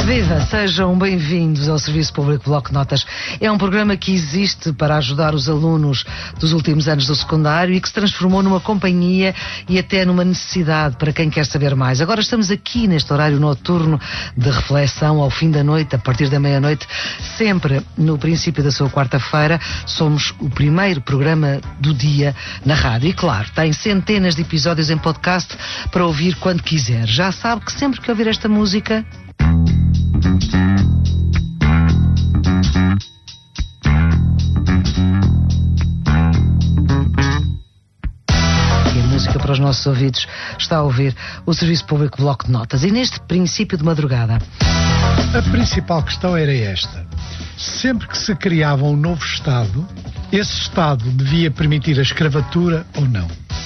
Viva, sejam bem-vindos ao Serviço Público Bloco de Notas. É um programa que existe para ajudar os alunos dos últimos anos do secundário e que se transformou numa companhia e até numa necessidade para quem quer saber mais. Agora estamos aqui neste horário noturno de reflexão ao fim da noite, a partir da meia-noite, sempre no princípio da sua quarta-feira. Somos o primeiro programa do dia na rádio e, claro, tem centenas de episódios em podcast para ouvir quando quiser. Já sabe que sempre que ouvir esta música... para os nossos ouvidos, está a ouvir o Serviço Público Bloco de Notas. E neste princípio de madrugada... A principal questão era esta. Sempre que se criava um novo Estado, esse Estado devia permitir a escravatura ou não.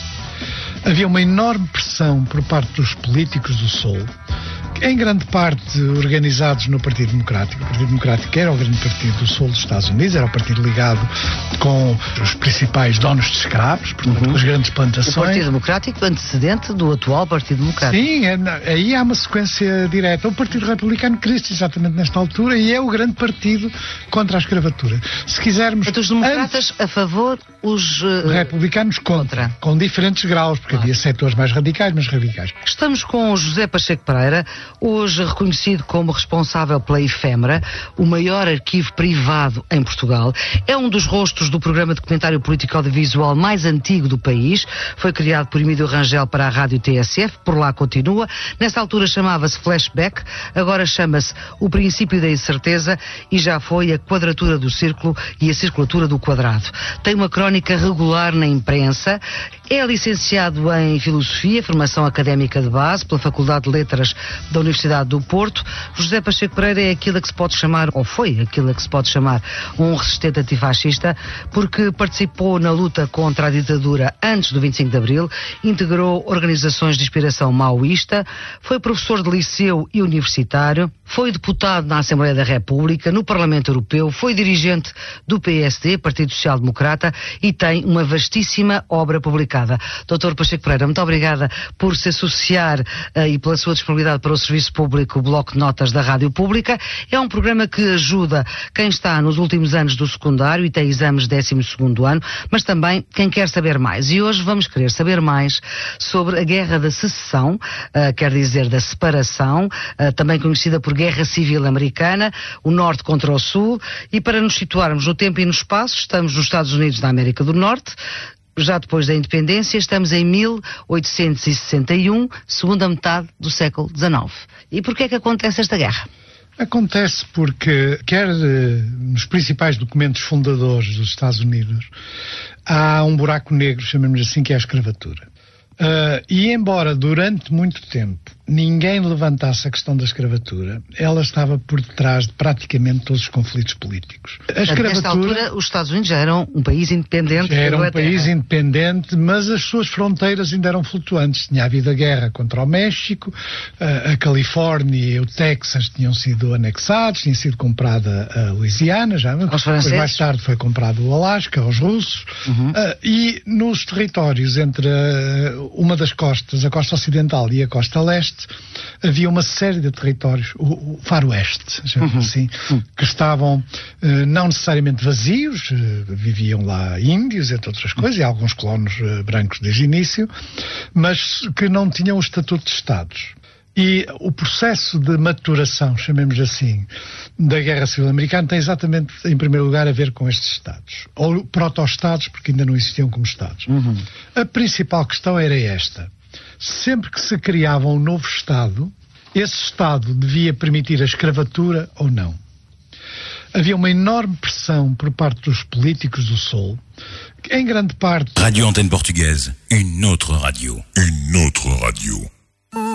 Havia uma enorme pressão por parte dos políticos do Sul, em grande parte organizados no Partido Democrático. O Partido Democrático era o grande partido do Sul dos Estados Unidos, era o partido ligado com os principais donos de escravos, portanto, com as grandes plantações. O Partido Democrático, antecedente do atual Partido Democrático. Sim, aí há uma sequência direta. O Partido Republicano cresce exatamente nesta altura e é o grande partido contra a escravatura. Se quisermos... Os democratas a favor, os republicanos contra. Com diferentes graus, porque havia setores mais radicais, mas radicais. Estamos com o José Pacheco Pereira, hoje reconhecido como responsável pela Efémera, o maior arquivo privado em Portugal. É um dos rostos do programa de comentário político audiovisual mais antigo do país. Foi criado por Emílio Rangel para a rádio TSF, por lá continua. Nessa altura chamava-se Flashback, agora chama-se O Princípio da Incerteza e já foi a Quadratura do Círculo e a Circulatura do Quadrado. Tem uma crónica regular na imprensa. É licenciado em Filosofia, formação académica de base pela Faculdade de Letras da Universidade do Porto. José Pacheco Pereira é aquilo que se pode chamar, ou foi aquilo que se pode chamar, um resistente antifascista, porque participou na luta contra a ditadura antes do 25 de Abril, integrou organizações de inspiração maoísta, foi professor de liceu e universitário, foi deputado na Assembleia da República, no Parlamento Europeu, foi dirigente do PSD, Partido Social Democrata, e tem uma vastíssima obra publicada. Dr. Pacheco Pereira, muito obrigada por se associar e pela sua disponibilidade para o Serviço Público, o Bloco de Notas da Rádio Pública. É um programa que ajuda quem está nos últimos anos do secundário e tem exames de 12º ano, mas também quem quer saber mais. E hoje vamos querer saber mais sobre a Guerra da Secessão, quer dizer da separação, também conhecida por Guerra Civil Americana, o Norte contra o Sul, e para nos situarmos no tempo e no espaço, estamos nos Estados Unidos da América do Norte. Já depois da independência, estamos em 1861, segunda metade do século XIX. E porquê é que acontece esta guerra? Acontece porque, quer nos principais documentos fundadores dos Estados Unidos, há um buraco negro, chamemos assim, que é a escravatura. E embora durante muito tempo ninguém levantasse a questão da escravatura, ela estava por detrás de praticamente todos os conflitos políticos. Nesta altura, os Estados Unidos já eram um país independente. Já era um país independente, mas as suas fronteiras ainda eram flutuantes. Tinha havido a guerra contra o México, a Califórnia e o Texas tinham sido anexados, tinha sido comprada a Louisiana, já, depois mais tarde foi comprado o Alasca aos russos, e nos territórios entre uma das costas, a costa ocidental e a costa leste, havia uma série de territórios, o faroeste, assim, que estavam não necessariamente vazios, viviam lá índios, entre outras coisas, e alguns colonos brancos desde o início, mas que não tinham o estatuto de Estados. E o processo de maturação, chamemos assim, da Guerra Civil Americana tem exatamente, em primeiro lugar, a ver com estes Estados. Ou proto-Estados, porque ainda não existiam como Estados. A principal questão era esta. Sempre que se criava um novo Estado, esse Estado devia permitir a escravatura ou não. Havia uma enorme pressão por parte dos políticos do Sul, em grande parte... Radio Antenne Portugaise, une autre radio. Une autre radio.